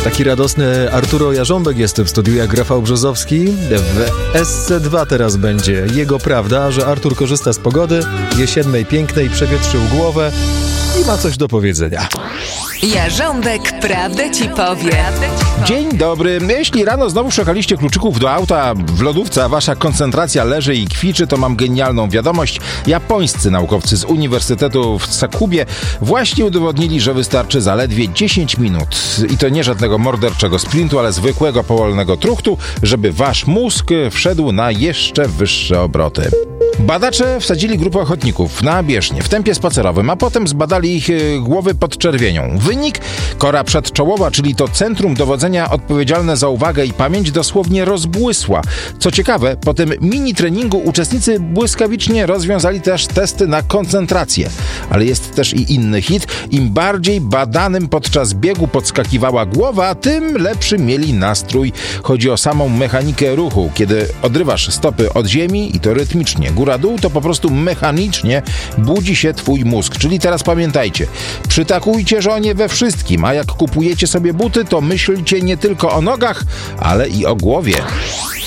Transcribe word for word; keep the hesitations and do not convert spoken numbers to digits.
Taki radosny Arturo Jarząbek jest w studiu jak Rafał Brzozowski. W S C dwa teraz będzie jego prawda, że Artur korzysta z pogody, jesiennej, pięknej, przewietrzył głowę i ma coś do powiedzenia. Jarząbek prawdę ci powie. Dzień dobry. Jeśli rano znowu szukaliście kluczyków do auta w lodówce, a wasza koncentracja leży i kwiczy, to mam genialną wiadomość. Japońscy naukowcy z Uniwersytetu w Sakubie właśnie udowodnili, że wystarczy zaledwie dziesięć minut. I to nie żadnego morderczego sprintu, ale zwykłego, powolnego truchtu, żeby wasz mózg wszedł na jeszcze wyższe obroty. Badacze wsadzili grupę ochotników na bieżnię w tempie spacerowym, a potem zbadali ich głowy pod czerwienią. Wynik? Kora przedczołowa, czyli to centrum dowodzenia odpowiedzialne za uwagę i pamięć, dosłownie rozbłysła. Co ciekawe, po tym mini treningu uczestnicy błyskawicznie rozwiązali też testy na koncentrację. Ale jest też i inny hit. Im bardziej badanym podczas biegu podskakiwała głowa, tym lepszy mieli nastrój. Chodzi o samą mechanikę ruchu. Kiedy odrywasz stopy od ziemi i to rytmicznie, góra-dół, to po prostu mechanicznie budzi się twój mózg. Czyli teraz pamiętajcie, przytakujcie żonie we wszystkim, a jak kupujecie sobie buty, to myślcie nie tylko o nogach, ale i o głowie.